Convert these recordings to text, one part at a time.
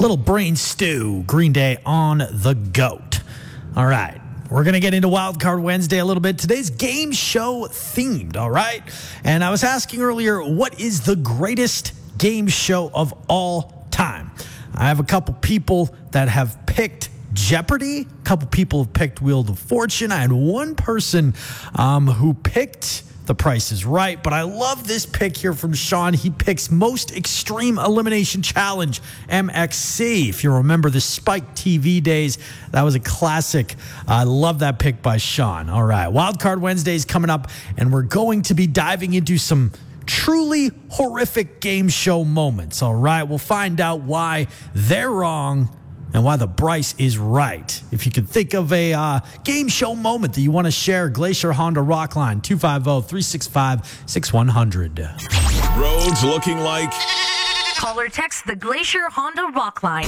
Little brain stew, Green Day on the GOAT. All right, we're going to get into Wildcard Wednesday a little bit. Today's game show themed, all right? And I was asking earlier, what is the greatest game show of all time? I have a couple people that have picked Jeopardy. A couple people have picked Wheel of Fortune. I had one person who picked The Price is Right, but I love this pick here from Sean. He picks Most Extreme Elimination Challenge, MXC. If you remember the Spike TV days, that was a classic. I love that pick by Sean. All right, Wildcard Wednesday is coming up, and we're going to be diving into some truly horrific game show moments. All right, we'll find out why they're wrong and why the Bryce is right. If you could think of a game show moment that you want to share, Glacier Honda Rockline, 250-365-6100. Roads looking like... Call or text the Glacier Honda Rockline.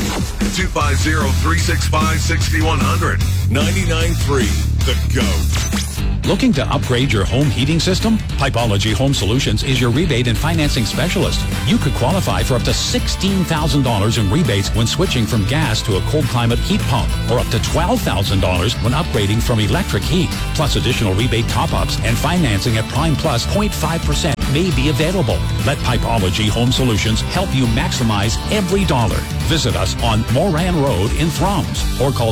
250-365-6100. 99.3 The GOAT. Looking to upgrade your home heating system? Pipology Home Solutions is your rebate and financing specialist. You could qualify for up to $16,000 in rebates when switching from gas to a cold climate heat pump, or up to $12,000 when upgrading from electric heat. Plus additional rebate top-ups and financing at Prime Plus 0.5% may be available. Let Pipology Home Solutions help you maximize every dollar. Visit us on Moran Road in Thrums or call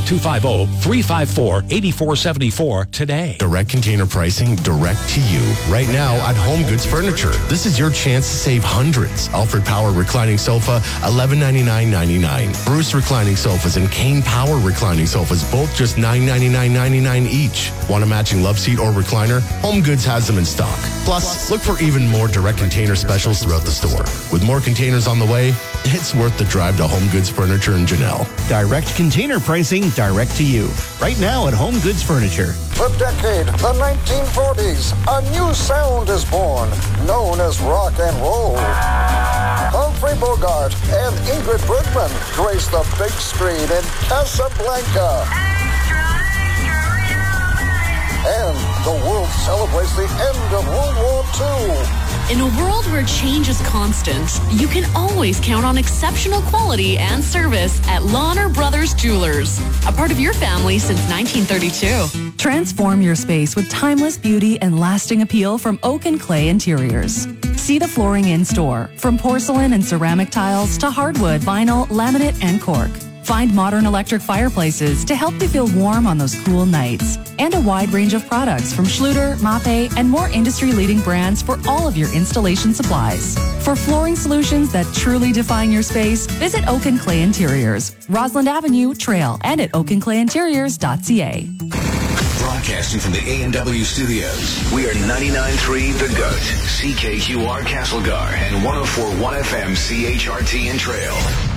250-354-8474 today. Direct container pricing direct to you. Right now at Home Goods Furniture. This is your chance to save hundreds. Alfred Power reclining sofa, $1199.99. Bruce reclining sofas and Kane Power reclining sofas, both just $999.99 each. Want a matching love seat or recliner? Home Goods has them in stock. Plus, look for even more direct container specials throughout the store. With more containers on the way, it's worth the drive to Home Goods Furniture in Janelle. Direct container pricing direct to you. Right now at Home Goods Furniture. For a decade, the 1940s, a new sound is born, known as rock and roll. Humphrey Bogart and Ingrid Bergman grace the big screen in Casablanca. And the world celebrates the end of World War II. In a world where change is constant, you can always count on exceptional quality and service at Lawner Brothers Jewelers, a part of your family since 1932. Transform your space with timeless beauty and lasting appeal from Oak and Clay Interiors. See the flooring in store, from porcelain and ceramic tiles to hardwood, vinyl, laminate, and cork. Find modern electric fireplaces to help you feel warm on those cool nights. And a wide range of products from Schluter, Mape, and more industry-leading brands for all of your installation supplies. For flooring solutions that truly define your space, visit Oak and Clay Interiors, Roslyn Avenue, Trail, and at oakandclayinteriors.ca. Broadcasting from the A&W studios, we are 99.3 The GOAT, CKQR Castlegar, and 104.1 FM CHRT in Trail.